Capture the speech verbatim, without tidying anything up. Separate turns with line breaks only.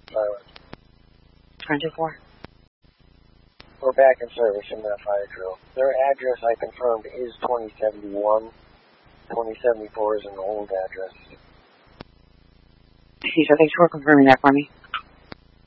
Silent.
twenty-four.
We're back in service in that fire drill. Their address I confirmed is twenty seventy-one. twenty seventy-four is an old address.
Caesar, thanks for confirming that for me.